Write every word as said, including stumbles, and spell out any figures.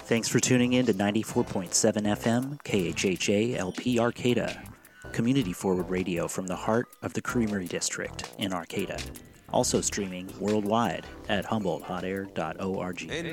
Thanks for tuning in to ninety-four point seven F M K H H A L P Arcata, community forward radio from the heart of the Creamery District in Arcata. Also streaming worldwide at humboldt hot air dot org.